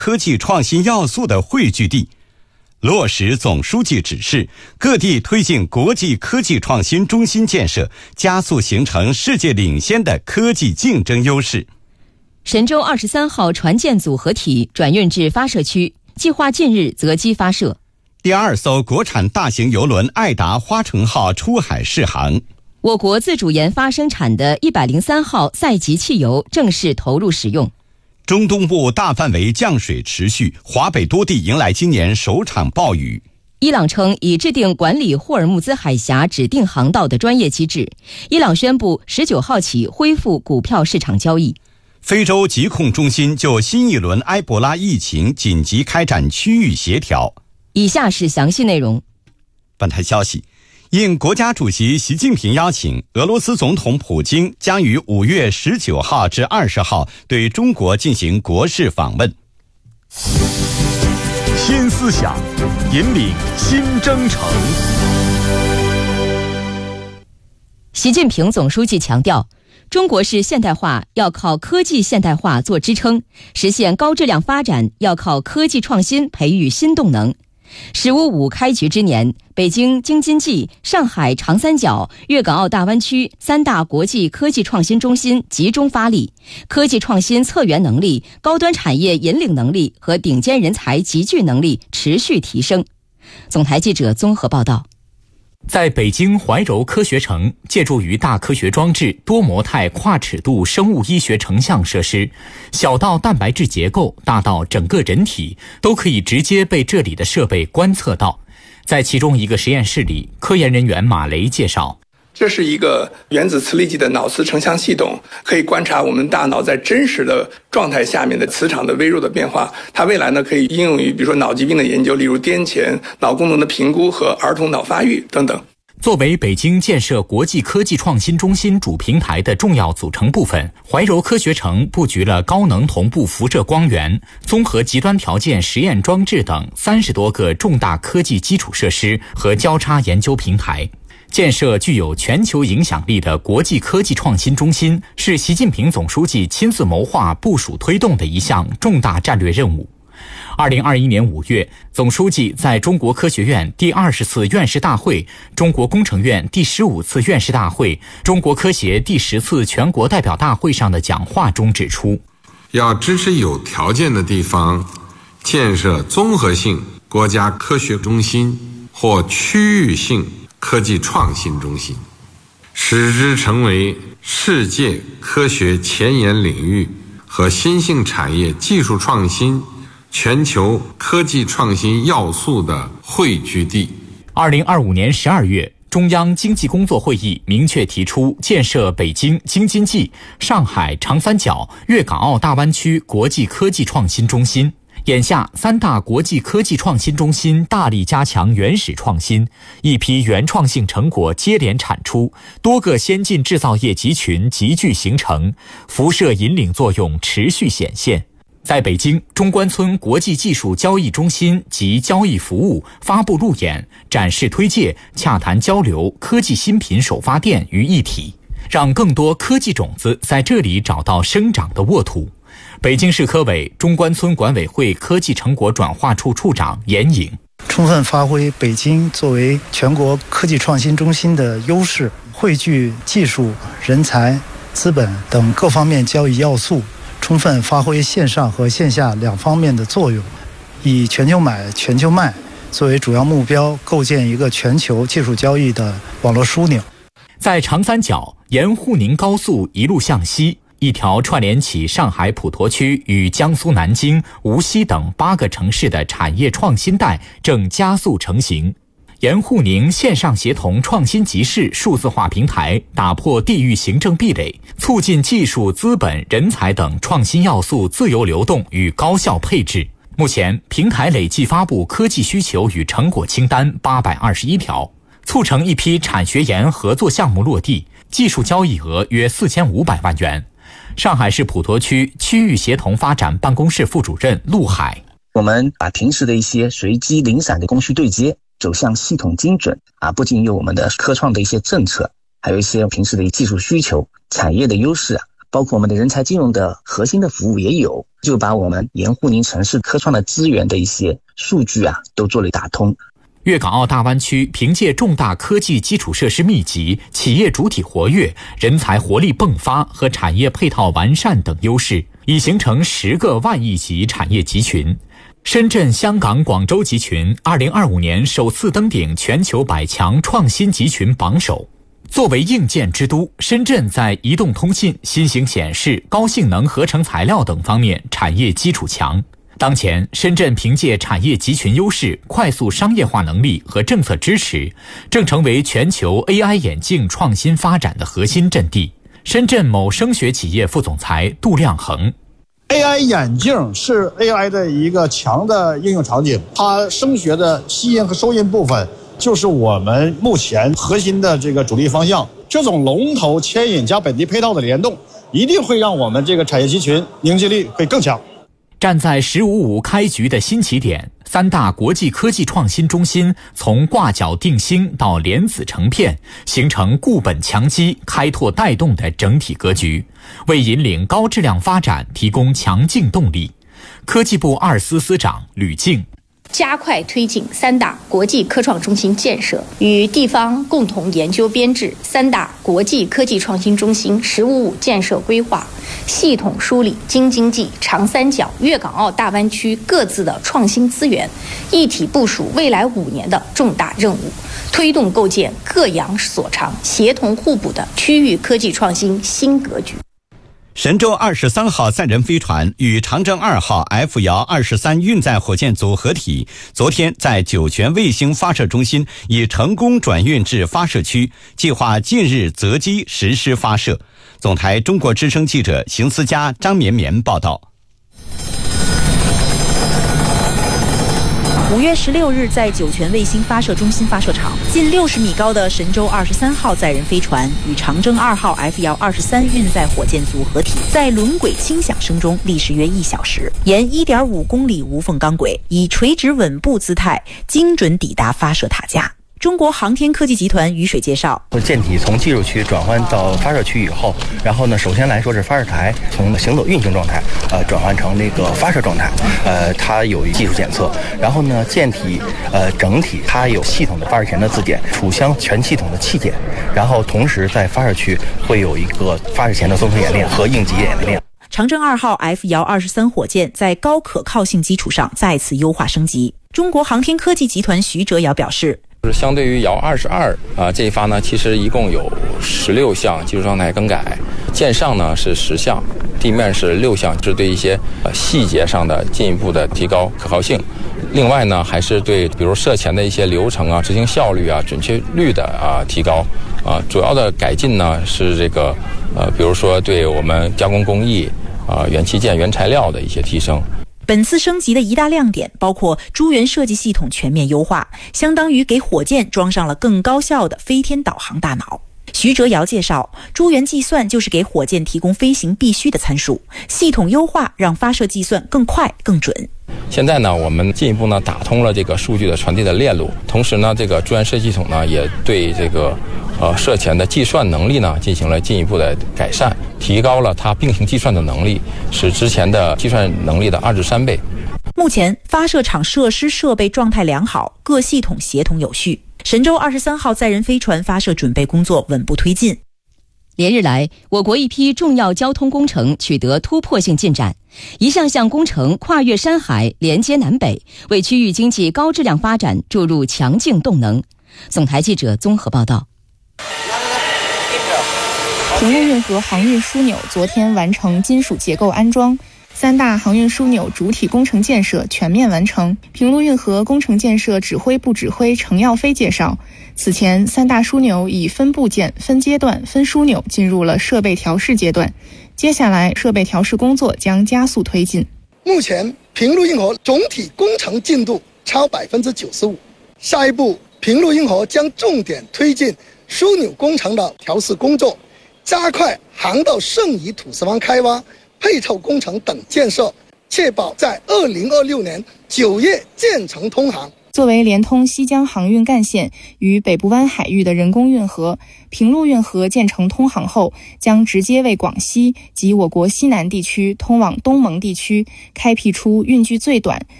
科技创新要素的汇聚地，落实总书记指示，各地推进国际科技创新中心建设，加速形成世界领先的科技竞争优势。 神舟23号船舰组合体转运至发射区，计划近日择机发射。 第2艘国产大型邮轮爱达花城号出海试航。 我国自主研发生产的103号赛级汽油正式投入使用。 中东部大范围降水持续，华北多地迎来今年首场暴雨。 伊朗称已制定管理霍尔木兹海峡指定航道的专业机制。伊朗宣布19号起恢复股票市场交易。 非洲疾控中心就新一轮埃博拉疫情紧急开展区域协调。 以下是详细内容。 本台消息，应国家主席习近平邀请，俄罗斯总统普京将于5月19号至20号对中国进行国事访问。 新思想，引领新征程。 习近平总书记强调，中国式现代化要靠科技现代化做支撑，实现高质量发展要靠科技创新培育新动能。“15+5”开局之年，北京京津冀、上海长三角、粤港澳大湾区3大国际科技创新中心集中发力，科技创新策源能力、高端产业引领能力和顶尖人才集聚能力持续提升。总台记者综合报道。 在北京怀柔科学城，借助于大科学装置、多模态跨尺度生物医学成像设施，小到蛋白质结构，大到整个人体，都可以直接被这里的设备观测到。在其中一个实验室里，科研人员马雷介绍， 这是一个原子磁力计的脑磁成像系统，可以观察我们大脑在真实的状态下面的磁场的微弱的变化。它未来呢可以应用于比如说脑疾病的研究，例如癫痫、脑功能的评估和儿童脑发育等等。 作为北京建设国际科技创新中心主平台的重要组成部分，怀柔科学城布局了高能同步辐射光源、综合极端条件实验装置等30多个重大科技基础设施和交叉研究平台。建设具有全球影响力的国际科技创新中心，是习近平总书记亲自谋划部署推动的一项重大战略任务。2021年5月，总书记在中国科学院第20次院士大会、中国工程院第15次院士大会、中国科协第10次全国代表大会上的讲话中指出， 要支持有条件的地方建设综合性国家科学中心或区域性科技创新中心，使之成为世界科学前沿领域和新兴产业技术创新、全球科技创新要素的汇聚地。 2025年12月，中央经济工作会议明确提出建设北京京津冀、上海长三角、粤港澳大湾区国际科技创新中心。眼下3大国际科技创新中心大力加强原始创新，一批原创性成果接连产出，多个先进制造业集群集聚形成，辐射引领作用持续显现。在北京，中关村国际技术交易中心及交易服务、发布路演、展示推介、洽谈交流科技新品首发店于一体，让更多科技种子在这里找到生长的沃土。北京市科委中关村管委会科技成果转化处处长严颖， 充分发挥北京作为全国科技创新中心的优势，汇聚技术、人才、资本等各方面交易要素，充分发挥线上和线下两方面的作用，以全球买、全球卖作为主要目标，构建一个全球技术交易的网络枢纽。 在长三角，沿沪宁高速一路向西，一条串联起上海普陀区与江苏南京、无锡等8个城市的产业创新带正加速成型。沿沪宁线上协同创新集市数字化平台打破地域行政壁垒，促进技术、资本、人才等创新要素自由流动与高效配置。目前，平台累计发布科技需求与成果清单821条，促成一批产学研合作项目落地，技术交易额约4500万元。上海市普陀区区域协同发展办公室副主任陆海， 我们把平时的一些随机零散的供需对接走向系统精准不仅有我们的科创的一些政策，还有一些平时的技术需求、产业的优势包括我们的人才金融的核心的服务也有，就把我们盐湖宁城市科创的资源的一些数据都做了打通。 粤港澳大湾区凭借重大科技基础设施密集、企业主体活跃、人才活力迸发和产业配套完善等优势，已形成10个万亿级产业集群。深圳、香港、广州集群2025年首次登顶全球100强创新集群榜首。作为硬件之都，深圳在移动通信、新型显示、高性能合成材料等方面产业基础强。当前，深圳凭借产业集群优势、快速商业化能力和政策支持，正成为全球 AI 眼镜创新发展的核心阵地。深圳某声学企业副总裁杜亮恒 ：AI 眼镜是 AI 的一个强的应用场景，它声学的吸音和收音部分就是我们目前核心的这个主力方向。这种龙头牵引加本地配套的联动，一定会让我们这个产业集群凝聚力会更强。 站在“15+5”开局的新起点，3大国际科技创新中心从挂角定星到莲子成片，形成固本强基、开拓带动的整体格局，为引领高质量发展提供强劲动力。科技部2司司长吕静： 加快推进3大国际科创中心建设，与地方共同研究编制3大国际科技创新中心“15+5”建设规划，系统梳理京津冀、长三角、粤港澳大湾区各自的创新资源，一体部署未来5年的重大任务，推动构建各扬所长、协同互补的区域科技创新新格局。 神舟23号载人飞船与长征2号 F-23运载火箭组合体昨天在酒泉卫星发射中心已成功转运至发射区，计划近日择机实施发射。总台中国之声记者邢思佳、张绵绵报道。 5月16日，在酒泉卫星发射中心发射场，近60米高的神舟23号载人飞船与长征2号 F-23运载火箭组合体，在轮轨轻响声中历时约1小时，沿1.5公里无缝钢轨，以垂直稳步姿态，精准抵达发射塔架。中国航天科技集团于水介绍， 舰体从技术区转换到发射区以后，然后呢，首先来说是发射台从行走运行状态，转换成那个发射状态，它有技术检测，然后呢，舰体整体它有系统的发射前的自检、储箱全系统的气检，然后同时在发射区会有一个发射前的综合演练和应急演练。 长征2号 F-23火箭在高可靠性基础上再次优化升级。中国航天科技集团徐哲尧表示， 就是相对于遥22这一发呢，其实一共有16项技术状态更改，舰上呢是10项，地面是6项，是对一些细节上的进一步的提高可靠性。另外呢，还是对比如射前的一些流程执行效率准确率的提高主要的改进呢是这个比如说对我们加工工艺元器件原材料的一些提升。 本次升级的一大亮点包括珠源设计系统全面优化，相当于给火箭装上了更高效的飞天导航大脑。徐哲尧介绍，珠源计算就是给火箭提供飞行必须的参数，系统优化让发射计算更快更准。 现在呢，我们进一步呢打通了这个数据的传递的链路，同时呢，这个珠源设计系统呢也对这个射前的计算能力呢进行了进一步的改善，提高了它并行计算的能力，使之前的计算能力的2至3倍。 目前发射场设施设备状态良好，各系统协同有序。神舟23号载人飞船发射准备工作稳步推进。 连日来，我国一批重要交通工程取得突破性进展，一项项工程跨越山海，连接南北，为区域经济高质量发展注入强劲动能。总台记者综合报道。 平陆运河航运枢纽昨天完成金属结构安装，3大航运枢纽主体工程建设全面完成。平陆运河工程建设指挥部指挥程耀飞介绍，此前3大枢纽以分部件、分阶段、分枢纽进入了设备调试阶段，接下来设备调试工作将加速推进。 目前平陆运河总体工程进度超95%，下一步平陆运河将重点推进枢纽工程的调试工作，加快航道剩余土石方开挖、配套工程等建设， 确保在2026年9月建成通航。 作为连通西江航运干线与北部湾海域的人工运河，平陆运河建成通航后，将直接为广西及我国西南地区通往东盟地区开辟出运距最短、